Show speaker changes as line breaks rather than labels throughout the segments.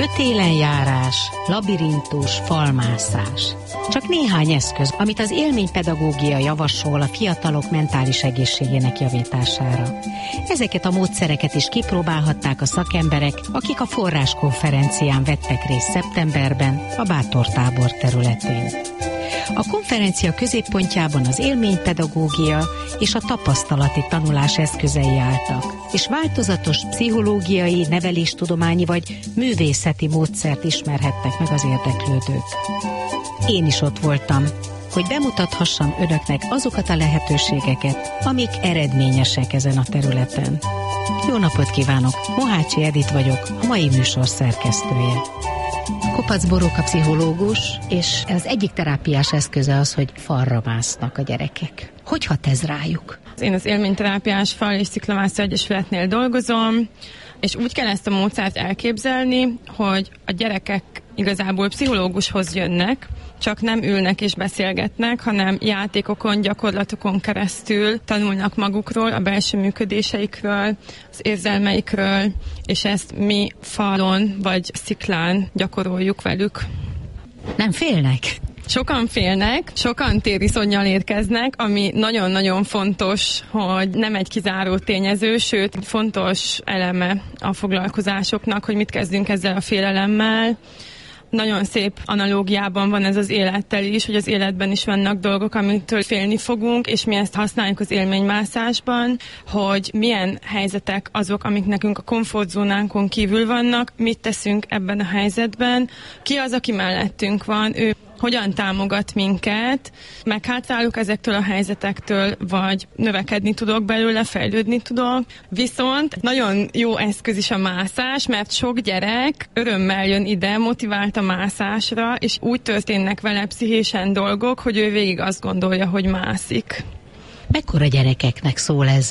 kötélenjárás, labirintus, falmászás. Csak néhány eszköz, amit az élménypedagógia javasol a fiatalok mentális egészségének javítására. Ezeket a módszereket is kipróbálhatták a szakemberek, akik a forráskonferencián vettek részt szeptemberben a Bátor tábor területén. A konferencia középpontjában az élménypedagógia és a tapasztalati tanulás eszközei álltak, és változatos pszichológiai, neveléstudományi vagy művészeti módszert ismerhettek meg az érdeklődők. Én is ott voltam, hogy bemutathassam önöknek azokat a lehetőségeket, amik eredményesek ezen a területen. Jó napot kívánok! Mohácsi Edit vagyok, a mai műsor szerkesztője. Kopasz Boróka pszichológus, és az egyik terápiás eszköze az, hogy falra másznak a gyerekek. Hogy hat ez rájuk?
Én az élményterápiás fal- és sziklamászó egyesületnél dolgozom, és úgy kell ezt a módszert elképzelni, hogy a gyerekek igazából pszichológushoz jönnek, csak nem ülnek és beszélgetnek, hanem játékokon, gyakorlatokon keresztül tanulnak magukról, a belső működéseikről, az érzelmeikről, és ezt mi falon vagy sziklán gyakoroljuk velük.
Nem félnek?
Sokan félnek, sokan tériszonnyal érkeznek, ami nagyon-nagyon fontos, hogy nem egy kizáró tényező, sőt, fontos eleme a foglalkozásoknak, hogy mit kezdünk ezzel a félelemmel. Nagyon szép analógiában van ez az élettel is, hogy az életben is vannak dolgok, amitől félni fogunk, és mi ezt használjuk az élménymászásban, hogy milyen helyzetek azok, amik nekünk a komfortzónánkon kívül vannak, mit teszünk ebben a helyzetben, ki az, aki mellettünk van, ő hogyan támogat minket, meghátrálok ezektől a helyzetektől, vagy növekedni tudok belőle, fejlődni tudok. Viszont nagyon jó eszköz is a mászás, mert sok gyerek örömmel jön ide, motivált a mászásra, és úgy történnek vele pszichésen dolgok, hogy ő végig azt gondolja, hogy mászik.
Mekkora gyerekeknek szól ez?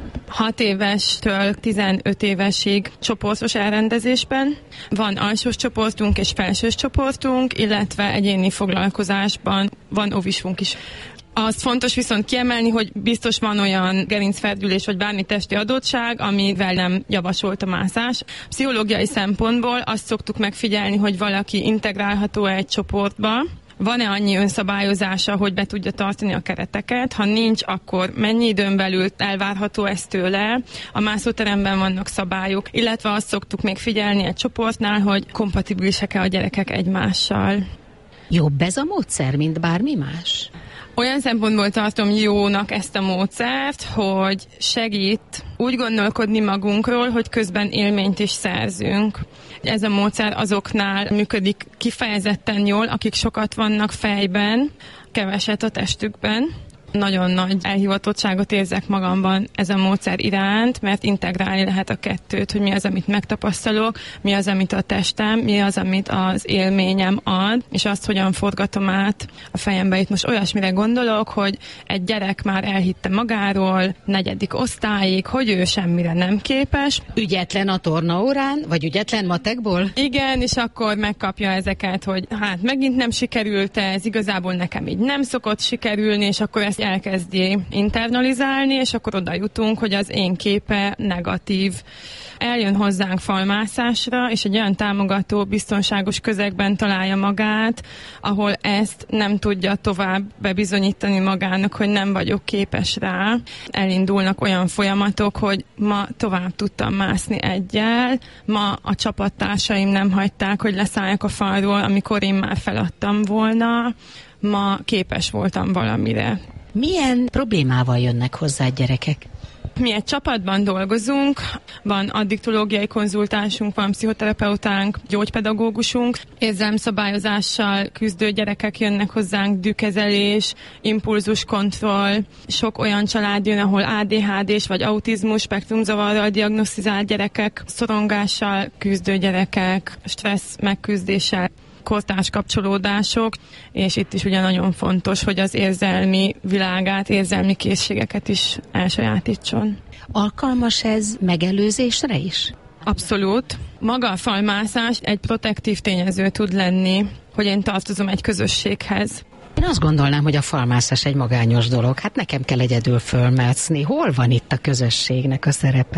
6 évestől 15 évesig csoportos elrendezésben. Van alsós csoportunk és felsős csoportunk, illetve egyéni foglalkozásban van óvisunk is. Az fontos viszont kiemelni, hogy biztos van olyan gerincferdülés vagy bármi testi adottság, amivel nem javasolt a mászás. Pszichológiai szempontból azt szoktuk megfigyelni, hogy valaki integrálható egy csoportba, van-e annyi önszabályozása, hogy be tudja tartani a kereteket? Ha nincs, akkor mennyi időn belül elvárható ez tőle? A mászóteremben vannak szabályok, illetve azt szoktuk még figyelni egy csoportnál, hogy kompatibilisek-e a gyerekek egymással.
Jobb ez a módszer, mint bármi más?
Olyan szempontból tartom jónak ezt a módszert, hogy segít úgy gondolkodni magunkról, hogy közben élményt is szerzünk. Ez a módszer azoknál működik kifejezetten jól, akik sokat vannak fejben, keveset a testükben. Nagyon nagy elhivatottságot érzek magamban ez a módszer iránt, mert integrálni lehet a kettőt, hogy mi az, amit megtapasztalok, mi az, amit a testem, mi az, amit az élményem ad, és azt hogyan forgatom át a fejembe. Itt most olyasmire gondolok, hogy egy gyerek már elhitte magáról 4. osztályig, hogy ő semmire nem képes.
Ügyetlen a tornaórán, vagy ügyetlen matekból?
Igen, és akkor megkapja ezeket, hogy hát megint nem sikerült ez, igazából nekem így nem szokott sikerülni, és akkor ezt elkezdi internalizálni, és akkor oda jutunk, hogy az én képe negatív. Eljön hozzánk falmászásra, és egy olyan támogató, biztonságos közegben találja magát, ahol ezt nem tudja tovább bebizonyítani magának, hogy nem vagyok képes rá. Elindulnak olyan folyamatok, hogy ma tovább tudtam mászni eggyel, ma a csapattársaim nem hagyták, hogy leszálljak a falról, amikor én már feladtam volna, ma képes voltam valamire.
Milyen problémával jönnek hozzá gyerekek?
Mi egy csapatban dolgozunk, van addiktológiai konzultánsunk, van pszichoterapeutánk, gyógypedagógusunk, érzelmszabályozással küzdő gyerekek jönnek hozzánk, dühkezelés, impulzuskontroll. Sok olyan család jön, ahol ADHD-s vagy autizmus spektrumzavarral diagnosztizált gyerekek, szorongással küzdő gyerekek, stressz megküzdéssel, kortárs kapcsolódások, és itt is ugye nagyon fontos, hogy az érzelmi világát, érzelmi készségeket is elsajátítson.
Alkalmas ez megelőzésre is?
Abszolút. Maga a falmászás egy protektív tényező tud lenni, hogy én tartozom egy közösséghez.
Én azt gondolnám, hogy a falmászás egy magányos dolog. Hát nekem kell egyedül fölmászni. Hol van itt a közösségnek a szerepe?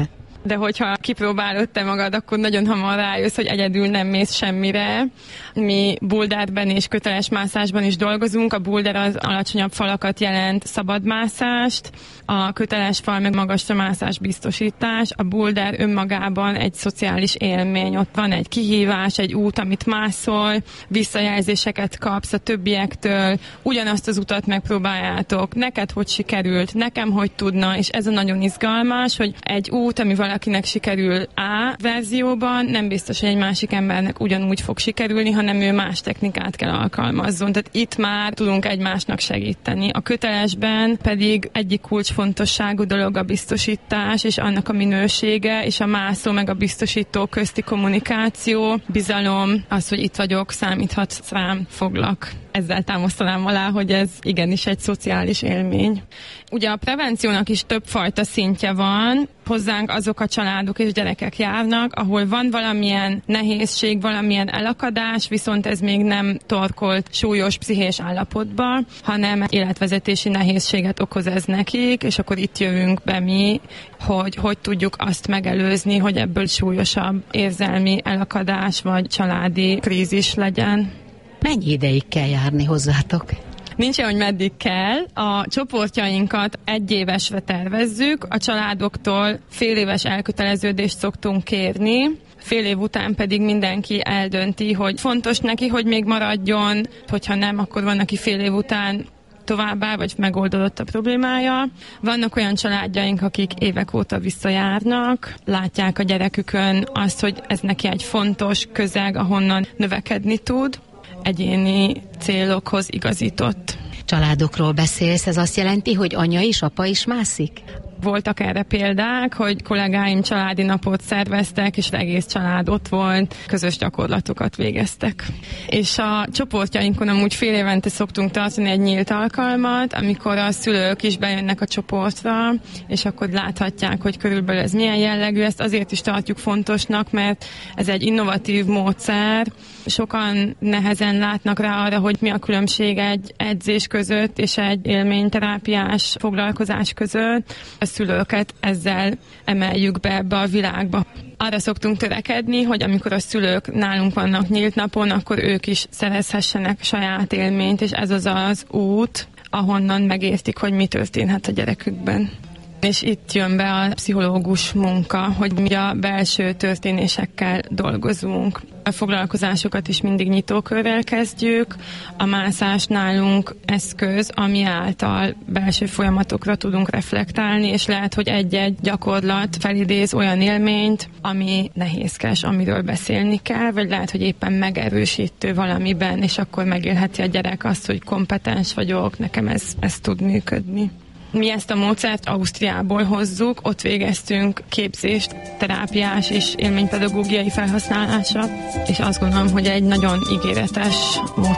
de hogyha kipróbálod te magad, akkor nagyon hamar rájössz, hogy egyedül nem mész semmire. Mi boulderben és köteles mászásban is dolgozunk. A boulder az alacsonyabb falakat jelent, szabadmászást, a köteles fal meg magasra mászás biztosítás. A boulder önmagában egy szociális élmény. Ott van egy kihívás, egy út, amit mászol, visszajelzéseket kapsz a többiektől, ugyanazt az utat megpróbáljátok, neked hogy sikerült, nekem hogy tudna, és ez a nagyon izgalmas, hogy egy út, ami valakinek sikerül A verzióban, nem biztos, hogy egy másik embernek ugyanúgy fog sikerülni, hanem ő más technikát kell alkalmazzon. Tehát itt már tudunk egymásnak segíteni. A kötelesben pedig egyik kulcsfontosságú dolog a biztosítás, és annak a minősége, és a mászó meg a biztosító közti kommunikáció, bizalom, az, hogy itt vagyok, számíthatsz rám, foglak. Ezzel támasztanám alá, hogy ez igenis egy szociális élmény. Ugye a prevenciónak is többfajta szintje van. Hozzánk azok a családok és gyerekek járnak, ahol van valamilyen nehézség, valamilyen elakadás, viszont ez még nem torkolt súlyos pszichés állapotba, hanem életvezetési nehézséget okoz ez nekik, és akkor itt jövünk be mi, hogy tudjuk azt megelőzni, hogy ebből súlyosabb érzelmi elakadás vagy családi krízis legyen.
Mennyi ideig kell járni hozzátok?
Nincs olyan, hogy meddig kell. A csoportjainkat 1 évesre tervezzük, a családoktól fél éves elköteleződést szoktunk kérni, fél év után pedig mindenki eldönti, hogy fontos neki, hogy még maradjon, hogyha nem, akkor van, aki fél év után továbbá, vagy megoldódott a problémája. Vannak olyan családjaink, akik évek óta visszajárnak, látják a gyerekükön azt, hogy ez neki egy fontos közeg, ahonnan növekedni tud, egyéni célokhoz igazított.
Családokról beszélsz, ez azt jelenti, hogy anya is, apa is mászik?
Voltak erre példák, hogy kollégáim családi napot szerveztek, és egész család ott volt, közös gyakorlatokat végeztek. És a csoportjainkon amúgy fél évente szoktunk tartani egy nyílt alkalmat, amikor a szülők is bejönnek a csoportra, és akkor láthatják, hogy körülbelül ez milyen jellegű. Ezt azért is tartjuk fontosnak, mert ez egy innovatív módszer. Sokan nehezen látnak rá arra, hogy mi a különbség egy edzés között és egy élményterápiás foglalkozás között. A szülőket ezzel emeljük be ebbe a világba. Arra szoktunk törekedni, hogy amikor a szülők nálunk vannak nyílt napon, akkor ők is szerezhessenek saját élményt, és ez az az út, ahonnan megértik, hogy mi történhet a gyerekükben. És itt jön be a pszichológus munka, hogy mi a belső történésekkel dolgozunk. A foglalkozásokat is mindig nyitókörrel kezdjük. A mászás nálunk eszköz, ami által belső folyamatokra tudunk reflektálni, és lehet, hogy egy-egy gyakorlat felidéz olyan élményt, ami nehézkes, amiről beszélni kell, vagy lehet, hogy éppen megerősítő valamiben, és akkor megélheti a gyerek azt, hogy kompetens vagyok, nekem ez tud működni. Mi ezt a módszert Ausztriából hozzuk, ott végeztünk képzést, terápiás és élménypedagógiai felhasználásra, és azt gondolom, hogy egy nagyon ígéretes módszer.